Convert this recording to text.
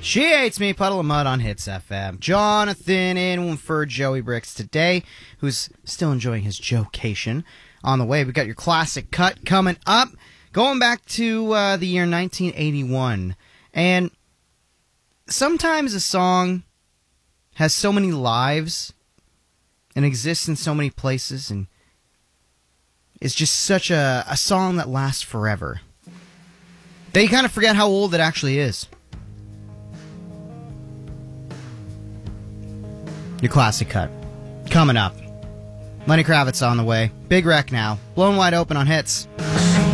She Hates Me, Puddle of Mud on Hits FM. Jonathan in for Joey Bricks today, who's still enjoying his jocation. On the way, we got your classic cut coming up, going back to the year 1981. And sometimes a song has so many lives and exists in so many places and is just such a song that lasts forever that you kind of forget how old it actually is. Your classic cut coming up. Lenny Kravitz on the way. Big Wreck now. Blown Wide Open on Hits.